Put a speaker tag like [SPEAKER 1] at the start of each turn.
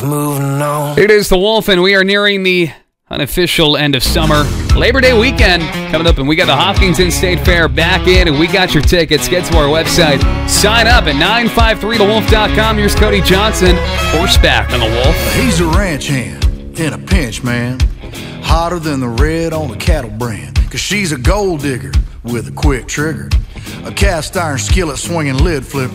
[SPEAKER 1] moving on.
[SPEAKER 2] It is the Wolf, and we are nearing the unofficial end of summer. Labor Day weekend coming up, and we got the Hopkinton State Fair back in, and we got your tickets. Get to our website. Sign up at 953thewolf.com. Here's Cody Johnson, horseback on the Wolf.
[SPEAKER 3] He's a ranch hand in a pinch, man. Hotter than the red on a cattle brand. 'Cause she's a gold digger with a quick trigger. A cast iron skillet swinging lid flipper.